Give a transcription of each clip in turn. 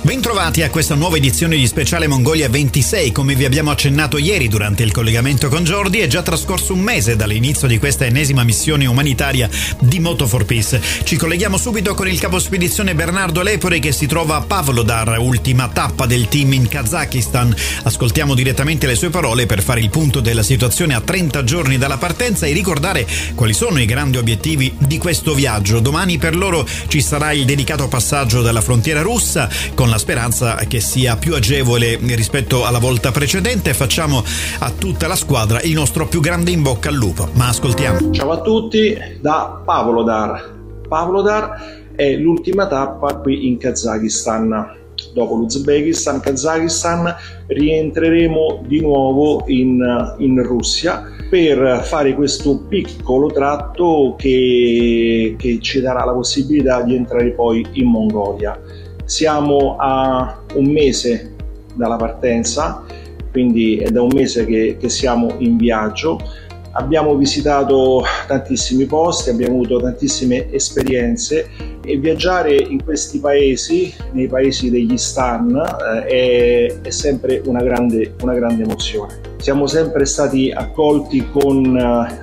Bentrovati a questa nuova edizione di Speciale Mongolia 26. Come vi abbiamo accennato ieri durante il collegamento con Jordi, è già trascorso un mese dall'inizio di questa ennesima missione umanitaria di Moto4Peace. Ci colleghiamo subito con il capo spedizione Bernardo Lepore, che si trova a Pavlodar, ultima tappa del team in Kazakistan. Ascoltiamo direttamente le sue parole per fare il punto della situazione a 30 giorni dalla partenza e ricordare quali sono i grandi obiettivi di questo viaggio. Domani per loro ci sarà il delicato passaggio dalla frontiera russa, con la speranza che sia più agevole rispetto alla volta precedente. Facciamo a tutta la squadra il nostro più grande in bocca al lupo. Ma ascoltiamo. Ciao a tutti da Pavlodar. Pavlodar è l'ultima tappa qui in Kazakistan. Dopo l'Uzbekistan, Kazakistan, rientreremo di nuovo in Russia per fare questo piccolo tratto che ci darà la possibilità di entrare poi in Mongolia. Siamo a un mese dalla partenza, quindi è da un mese che siamo in viaggio. Abbiamo visitato tantissimi posti, abbiamo avuto tantissime esperienze e viaggiare in questi paesi, nei paesi degli stan, è sempre una grande emozione. Siamo sempre stati accolti con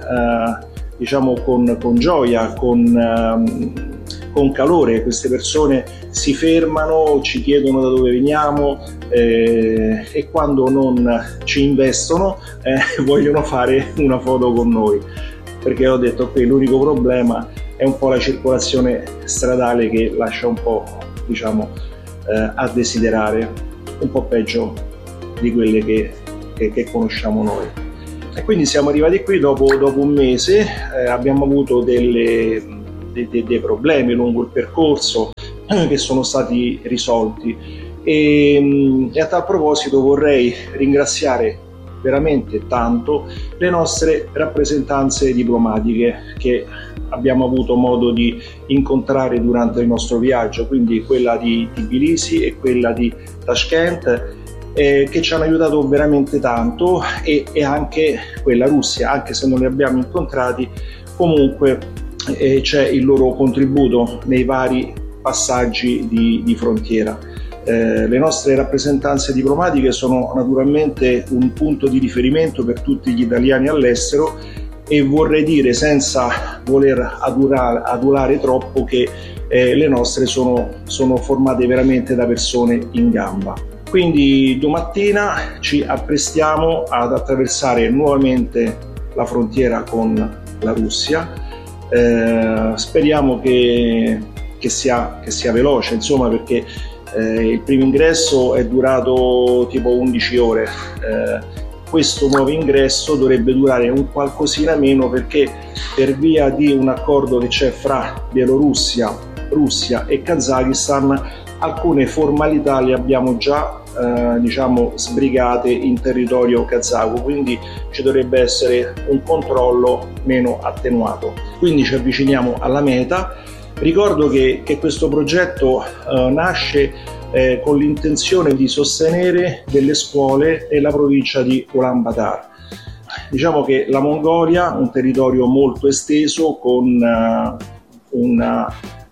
gioia, con calore. Queste persone si fermano, ci chiedono da dove veniamo e quando non ci investono vogliono fare una foto con noi, perché ho detto che l'unico problema è un po' la circolazione stradale, che lascia un po' a desiderare, un po' peggio di quelle che conosciamo noi. E quindi siamo arrivati qui dopo un mese. Abbiamo avuto dei problemi lungo il percorso che sono stati risolti e a tal proposito vorrei ringraziare veramente tanto le nostre rappresentanze diplomatiche che abbiamo avuto modo di incontrare durante il nostro viaggio, quindi quella di Tbilisi e quella di Tashkent, che ci hanno aiutato veramente tanto, e anche quella Russia, anche se non li abbiamo incontrati, comunque c'è il loro contributo nei vari passaggi di frontiera. Le nostre rappresentanze diplomatiche sono naturalmente un punto di riferimento per tutti gli italiani all'estero, e vorrei dire, senza voler adulare troppo, che le nostre sono formate veramente da persone in gamba. Quindi domattina ci apprestiamo ad attraversare nuovamente la frontiera con la Russia. Speriamo che sia veloce, insomma, perché il primo ingresso è durato tipo 11 ore. Questo nuovo ingresso dovrebbe durare un qualcosina meno, perché per via di un accordo che c'è fra Bielorussia, Russia e Kazakistan, alcune formalità le abbiamo già sbrigate in territorio kazako, quindi ci dovrebbe essere un controllo meno attenuato. Quindi ci avviciniamo alla meta. Ricordo che questo progetto nasce con l'intenzione di sostenere delle scuole nella provincia di Ulaanbaatar. Diciamo che la Mongolia, un territorio molto esteso, con una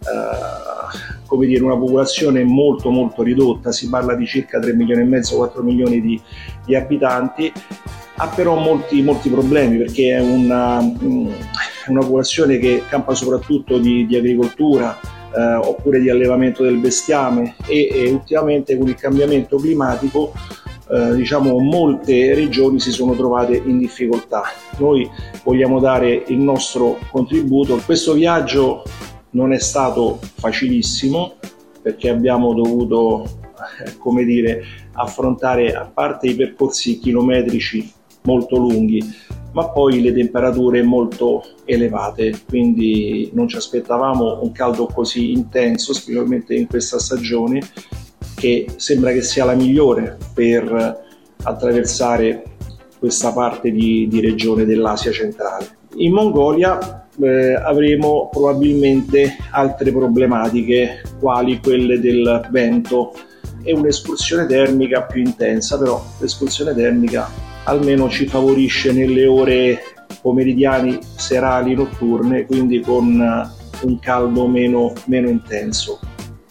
popolazione molto molto ridotta, si parla di circa 3,5 milioni, 4 milioni di abitanti, ha però molti problemi, perché è una popolazione che campa soprattutto di agricoltura, oppure di allevamento del bestiame, e ultimamente con il cambiamento climatico molte regioni si sono trovate in difficoltà. Noi vogliamo dare il nostro contributo. Questo viaggio non è stato facilissimo, perché abbiamo dovuto affrontare, a parte i percorsi chilometrici molto lunghi, ma poi le temperature molto elevate, quindi non ci aspettavamo un caldo così intenso, specialmente in questa stagione, che sembra che sia la migliore per attraversare questa parte di regione dell'Asia centrale. In Mongolia avremo probabilmente altre problematiche, quali quelle del vento e un'escursione termica più intensa, però l'escursione termica almeno ci favorisce nelle ore pomeridiane, serali, notturne, quindi con un caldo meno intenso.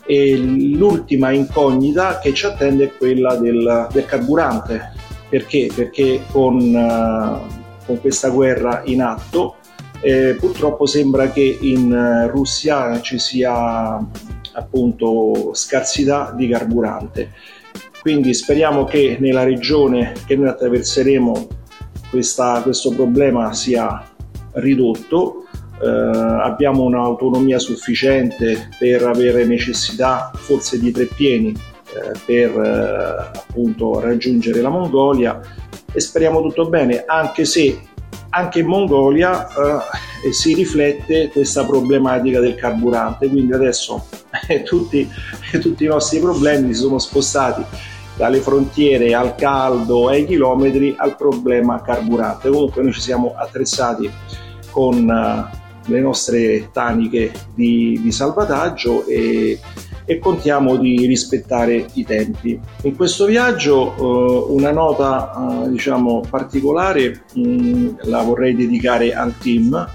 e l'ultima incognita che ci attende è quella del carburante. Perché? Perché con questa guerra in atto purtroppo sembra che in Russia ci sia appunto scarsità di carburante. Quindi speriamo che nella regione che noi attraverseremo questo problema sia ridotto. Abbiamo un'autonomia sufficiente per avere necessità forse di 3 pieni per appunto raggiungere la Mongolia, e speriamo tutto bene, anche se anche in Mongolia si riflette questa problematica del carburante. Quindi adesso tutti i nostri problemi si sono spostati dalle frontiere al caldo, ai chilometri, al problema carburante. Comunque noi ci siamo attrezzati con le nostre taniche di salvataggio e contiamo di rispettare i tempi. In questo viaggio una nota diciamo particolare la vorrei dedicare al team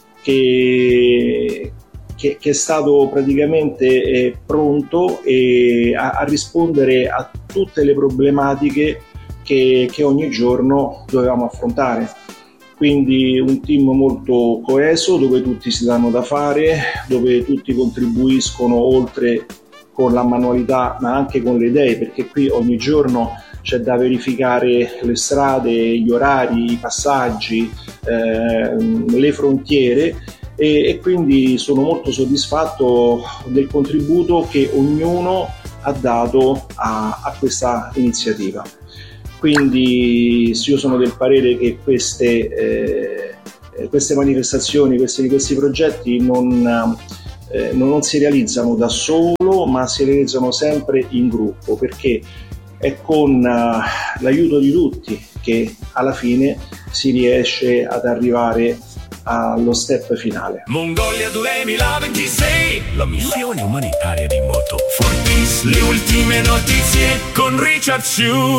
che è stato praticamente pronto a rispondere a tutte le problematiche che ogni giorno dovevamo affrontare. Quindi un team molto coeso, dove tutti si danno da fare, dove tutti contribuiscono oltre con la manualità ma anche con le idee, perché qui ogni giorno c'è da verificare le strade, gli orari, i passaggi, le frontiere, e quindi sono molto soddisfatto del contributo che ognuno ha dato a questa iniziativa. Quindi io sono del parere che queste manifestazioni, questi progetti non si realizzano da solo, ma si realizzano sempre in gruppo, perché è con l'aiuto di tutti che alla fine si riesce ad arrivare allo step finale. Mongolia 2026, la missione umanitaria di Moto for Peace. Le ultime notizie con Richard Hsu.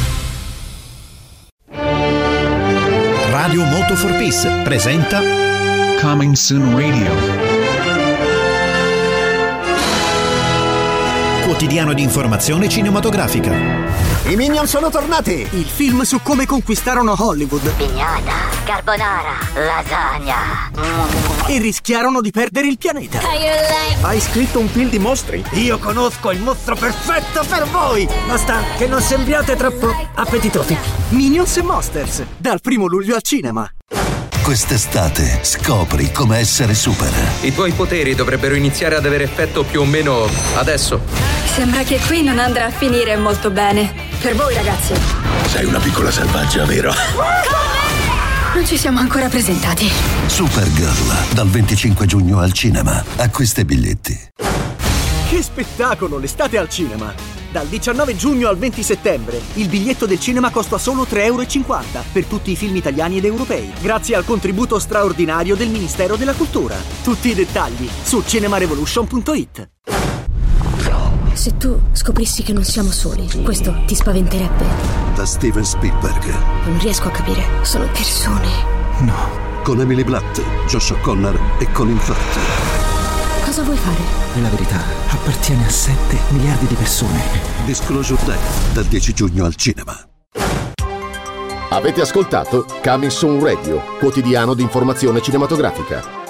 Radio Moto for Peace presenta Coming Soon Radio. Quotidiano di informazione cinematografica. I Minion sono tornati! Il film su come conquistarono Hollywood. Pignata, carbonara, lasagna. E rischiarono di perdere il pianeta. Hai scritto un film di mostri? Io conosco il mostro perfetto per voi! Basta che non sembriate troppo appetitosi. Minions e Monsters, dal 1 luglio al cinema. Quest'estate scopri come essere super. I tuoi poteri dovrebbero iniziare ad avere effetto più o meno adesso. Sembra che qui non andrà a finire molto bene. Per voi, ragazzi. Sei una piccola selvaggia, vero? Non ci siamo ancora presentati. Supergirl, dal 25 giugno al cinema. Acquista i biglietti. Che spettacolo, l'estate al cinema! Dal 19 giugno al 20 settembre, il biglietto del cinema costa solo €3,50 per tutti i film italiani ed europei, grazie al contributo straordinario del Ministero della Cultura. Tutti i dettagli su cinemarevolution.it. Se tu scoprissi che non siamo soli, questo ti spaventerebbe? Da Steven Spielberg. Non riesco a capire. Sono persone. No. Con Emily Blunt, Josh O'Connor e Colin Firth. Cosa vuoi fare? E la verità appartiene a 7 miliardi di persone. Disclosure Day, dal 10 giugno al cinema. Avete ascoltato Coming Soon Radio, quotidiano di informazione cinematografica.